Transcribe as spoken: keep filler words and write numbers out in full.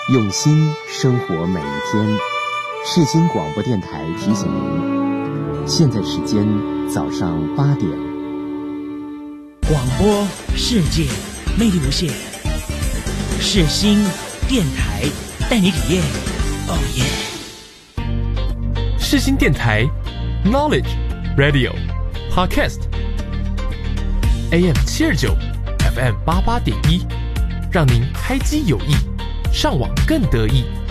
用心生活每一天。世新广播电台提醒您，现在时间早上八点。 广播世界魅力无限，世新电台带你体验。哦耶！ 世新电台 Knowledge Radio Podcast A M 七二九 F M 八八点一，让您开机有益，上网更得意。